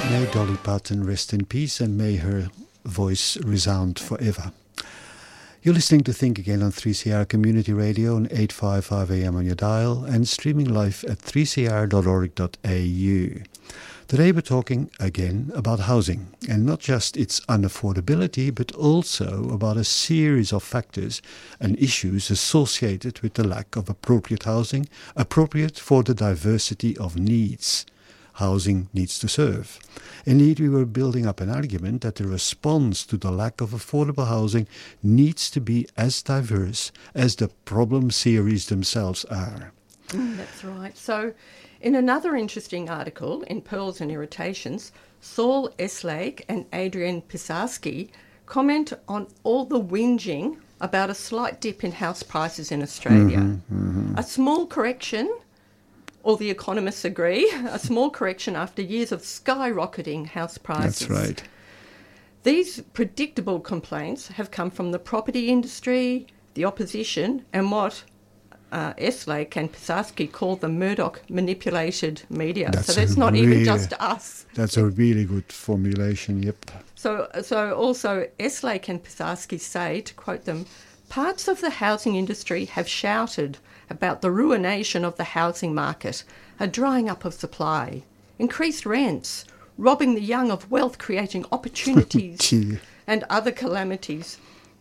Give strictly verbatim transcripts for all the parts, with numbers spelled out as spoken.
May Dolly Parton rest in peace and may her voice resound forever. You're listening to Think Again on three C R Community Radio on eight fifty-five A M on your dial and streaming live at three c r dot org dot a u. Today we're talking again about housing, and not just its unaffordability, but also about a series of factors and issues associated with the lack of appropriate housing, appropriate for the diversity of needs housing needs to serve. Indeed, we were building up an argument that the response to the lack of affordable housing needs to be as diverse as the problem series themselves are. Mm, that's right. So, in another interesting article in Pearls and Irritations, Saul Eslake and Adrian Pisarski comment on all the whinging about a slight dip in house prices in Australia. Mm-hmm, mm-hmm. A small correction, all the economists agree, a small correction after years of skyrocketing house prices. That's right. These predictable complaints have come from the property industry, the opposition, and what uh, Eslake and Pisarski call the Murdoch-manipulated media. That's so that's not really, even just us. That's a really good formulation, yep. So, so also Eslake and Pisarski say, to quote them, parts of the housing industry have shouted about the ruination of the housing market, a drying up of supply, increased rents, robbing the young of wealth, creating opportunities and other calamities.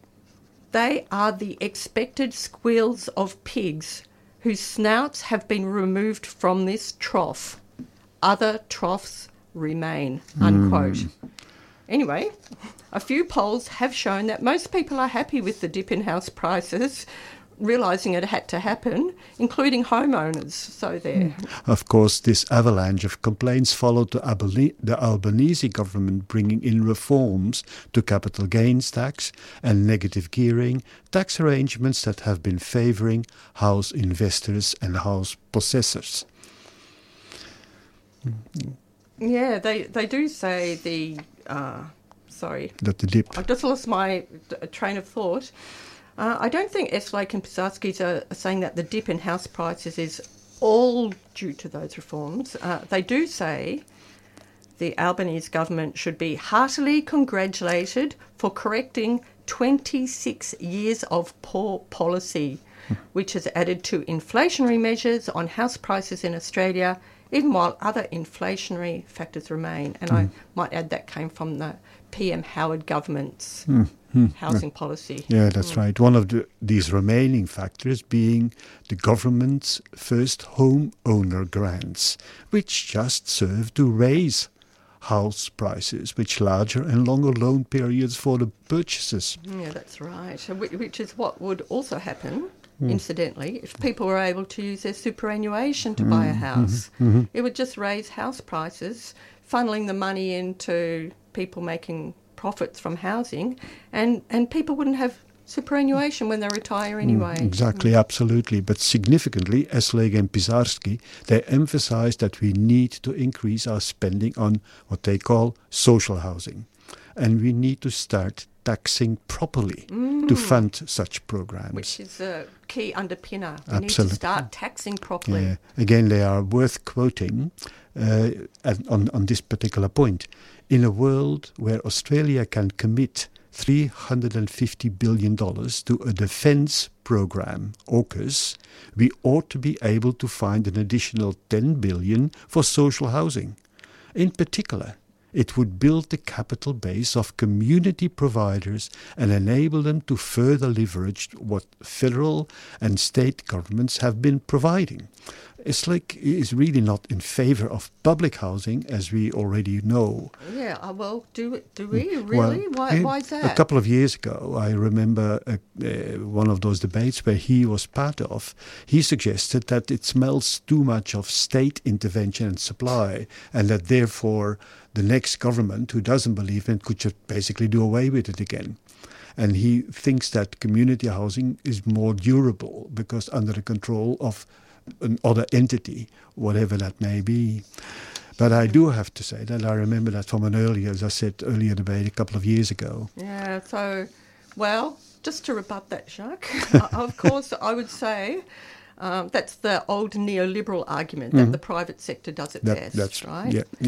They are the expected squeals of pigs whose snouts have been removed from this trough. Other troughs remain, unquote. Mm. Anyway, a few polls have shown that most people are happy with the dip in house prices, realising it had to happen, including homeowners. So there. Of course, this avalanche of complaints followed the, Albany, the Albanese government bringing in reforms to capital gains tax and negative gearing, tax arrangements that have been favouring house investors and house possessors. Yeah, they, they do say the... Uh, sorry. That the dip. I just lost my d- train of thought. Uh, I don't think Eslake and Pisarski are, are saying that the dip in house prices is all due to those reforms. Uh, they do say the Albanese government should be heartily congratulated for correcting twenty-six years of poor policy, which has added to inflationary measures on house prices in Australia, even while other inflationary factors remain. And mm. I might add that came from the P M Howard government's mm. Mm. housing yeah. policy. Yeah, that's mm. right. One of the, these remaining factors being the government's first home owner grants, which just serve to raise house prices, which larger and longer loan periods for the purchasers. Yeah, that's right. Which is what would also happen, mm. incidentally, if people were able to use their superannuation to mm. buy a house. Mm-hmm. Mm-hmm. It would just raise house prices, funneling the money into people making profits from housing, and, and people wouldn't have superannuation when they retire anyway. Mm, exactly, mm. absolutely. But significantly, Eslake and Pisarski, they emphasise that we need to increase our spending on what they call social housing. And we need to start taxing properly mm. to fund such programs. Which is a key underpinner. We Absolutely. need to start taxing properly. Yeah. Again, they are worth quoting uh, on, on this particular point. In a world where Australia can commit three hundred fifty billion dollars to a defence program, AUKUS, we ought to be able to find an additional ten billion dollars for social housing. In particular, it would build the capital base of community providers and enable them to further leverage what federal and state governments have been providing. Eslake is really not in favour of public housing, as we already know. Yeah, uh, well, do do we really? Well, why, why is that? A couple of years ago, I remember uh, uh, one of those debates where he was part of. He suggested that it smells too much of state intervention and supply, and that therefore the next government who doesn't believe in it could just basically do away with it again. And he thinks that community housing is more durable because under the control of another entity, whatever that may be. But I do have to say that I remember that from an earlier, as I said, earlier debate a couple of years ago. Yeah, so, well, just to rebut that, Jacques, of course, I would say um, that's the old neoliberal argument that mm. the private sector does it that, best, that's, right? Yeah, yep.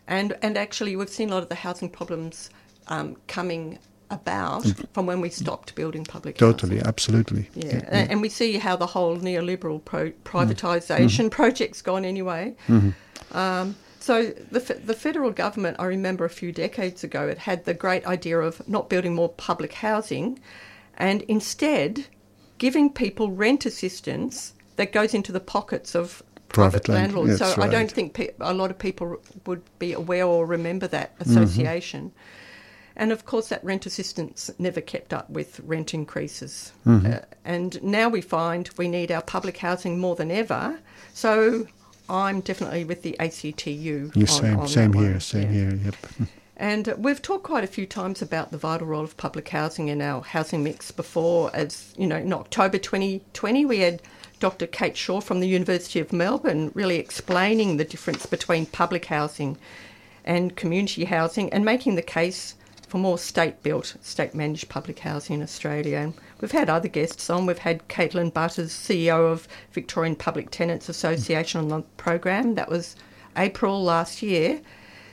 And and actually, we've seen a lot of the housing problems um, coming about from when we stopped building public Totally, housing. absolutely. Yeah, Yeah, and, yeah. and we see how the whole neoliberal pro- privatisation mm-hmm. project's gone anyway. Mm-hmm. Um, so the f- the federal government, I remember a few decades ago, it had the great idea of not building more public housing and instead giving people rent assistance that goes into the pockets of private, private land. landlords. That's so right. I don't think pe- a lot of people would be aware or remember that association. Mm-hmm. And of course that rent assistance never kept up with rent increases. Mm-hmm. Uh, and now we find we need our public housing more than ever. So I'm definitely with the A C T U. Yeah, on, same, on same that here, one. same yeah. here, yep. And uh, we've talked quite a few times about the vital role of public housing in our housing mix before. As you know, in October twenty twenty, we had Doctor Kate Shaw from the University of Melbourne really explaining the difference between public housing and community housing and making the case for more state-built, state-managed public housing in Australia. And we've had other guests on. We've had Caitlin Butters, C E O of Victorian Public Tenants Association, on the program. That was April last year.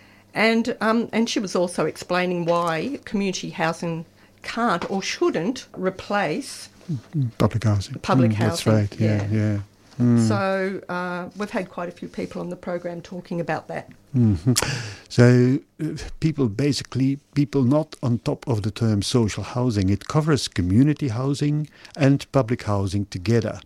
And um, and she was also explaining why community housing can't or shouldn't replace public housing. Public mm, housing. That's right, yeah, yeah. yeah. Mm. So uh, we've had quite a few people on the program talking about that. Mm-hmm. So uh, people basically, people not on top of the term social housing. It covers community housing and public housing together.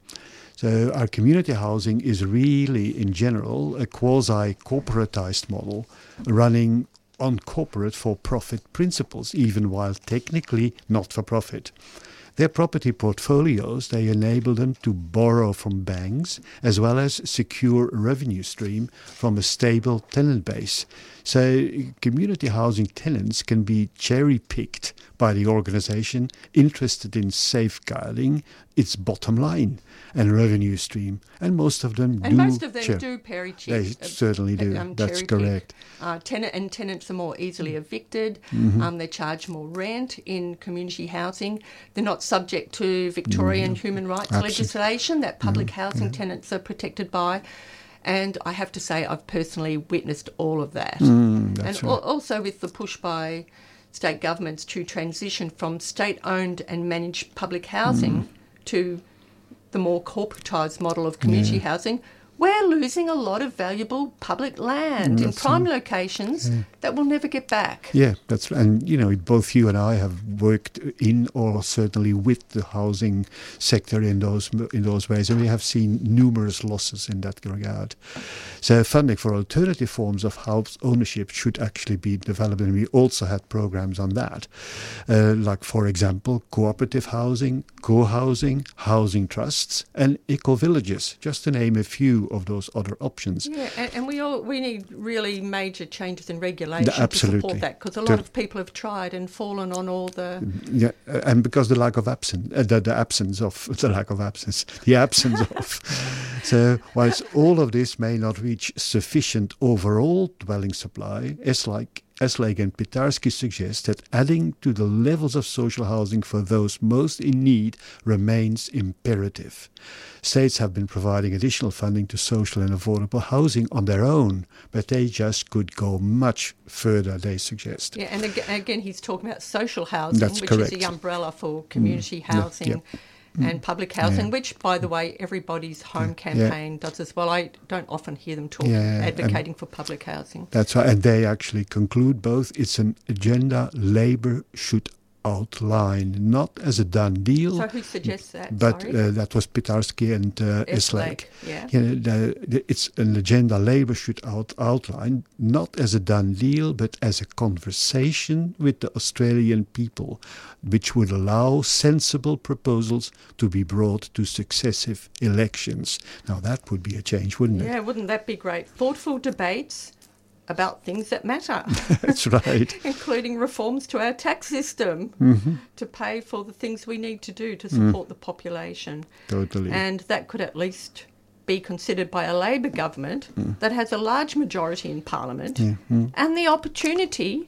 So our community housing is really, in general, a quasi-corporatized model running on corporate for-profit principles, even while technically not for profit. Their property portfolios, they enable them to borrow from banks as well as secure revenue stream from a stable tenant base. So community housing tenants can be cherry-picked by the organization interested in safeguarding its bottom line and revenue stream. And most of them and do. And most of them cher- do perry They uh, certainly do. Um, That's correct. Uh, tenant and tenants are more easily evicted. Mm-hmm. Um, they charge more rent in community housing. They're not subject to Victorian mm-hmm. human rights Absolutely. legislation that public mm-hmm. housing yeah. tenants are protected by. And I have to say I've personally witnessed all of that. Mm, and right. al- also with the push by state governments to transition from state-owned and managed public housing mm. to the more corporatised model of community yeah. housing, we're losing a lot of valuable public land mm, in prime um, locations yeah. that we'll never get back. Yeah, that's and you know both you and I have worked in or certainly with the housing sector in those in those ways, and we have seen numerous losses in that regard. So funding for alternative forms of house ownership should actually be developed, and we also had programs on that, uh, like for example cooperative housing, co-housing, housing trusts, and eco-villages, just to name a few of those other options. Yeah, and, and we all we need really major changes in regulation Absolutely. to support that, because a lot of people have tried and fallen on all the yeah, and because the lack of absence, uh, the, the absence of the lack of absence, the absence of. So, whilst all of this may not reach sufficient overall dwelling supply, as like Eslake and Pitarsky suggest that adding to the levels of social housing for those most in need remains imperative. States have been providing additional funding to social and affordable housing on their own, but they just could go much further, they suggest. Yeah, and again, again he's talking about social housing, That's which correct. is the umbrella for community Mm, housing. Yeah, yeah. And public housing, yeah. which, by the way, Everybody's Home yeah. campaign does as well. I don't often hear them talk, yeah, advocating for public housing. That's right, and they actually conclude both. It's an agenda Labour should outline, not as a done deal. So who suggests that? But Sorry? uh, that was Pitarsky and uh, Eslake. Yeah. You know, the, the, it's an agenda Labour should out, outline, not as a done deal, but as a conversation with the Australian people, which would allow sensible proposals to be brought to successive elections. Now, that would be a change, wouldn't it? Yeah, wouldn't that be great? Thoughtful debates about things that matter. That's right. Including reforms to our tax system Mm-hmm. to pay for the things we need to do to support mm. the population. Totally. And that could at least be considered by a Labor government mm. that has a large majority in Parliament mm-hmm. and the opportunity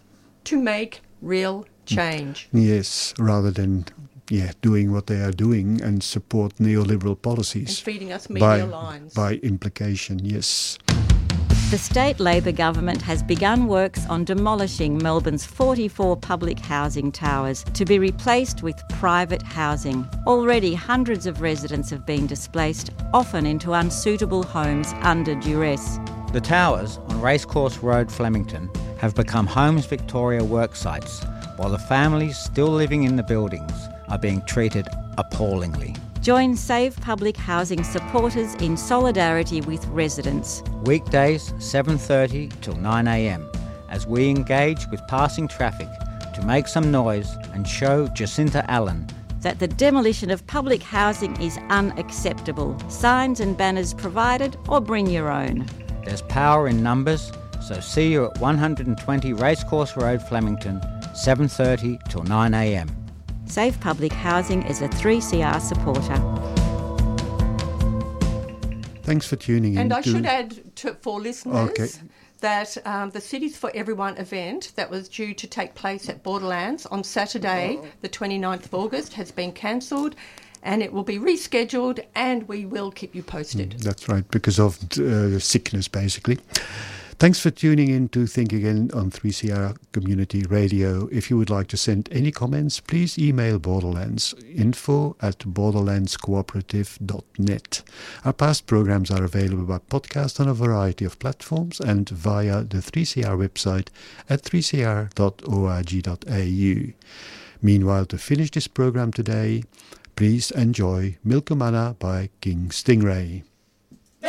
to make real change. Yes, rather than yeah, doing what they are doing and support neoliberal policies. And feeding us media by, lines. By implication, yes. The state Labor government has begun works on demolishing Melbourne's forty-four public housing towers to be replaced with private housing. Already hundreds of residents have been displaced, often into unsuitable homes under duress. The towers on Racecourse Road, Flemington, have become Homes Victoria work sites, while the families still living in the buildings are being treated appallingly. Join Save Public Housing supporters in solidarity with residents. Weekdays seven thirty till nine a m as we engage with passing traffic to make some noise and show Jacinta Allen that the demolition of public housing is unacceptable. Signs and banners provided, or bring your own. There's power in numbers, so see you at one twenty Racecourse Road, Flemington, seven thirty till nine a m. Save Public Housing is a three C R supporter. Thanks for tuning in. And I to... should add to, for listeners Okay. that um, the Cities for Everyone event that was due to take place at Borderlands on Saturday, the twenty-ninth of August, has been cancelled, and it will be rescheduled, and we will keep you posted. Mm, that's right, because of uh, sickness, basically. Thanks for tuning in to Think Again on three C R Community Radio. If you would like to send any comments, please email Borderlands, info at borderlands cooperative dot net. Our past programs are available by podcast on a variety of platforms and via the three C R website at three c r dot org dot a u. Meanwhile, to finish this program today, please enjoy Milkumana by King Stingray.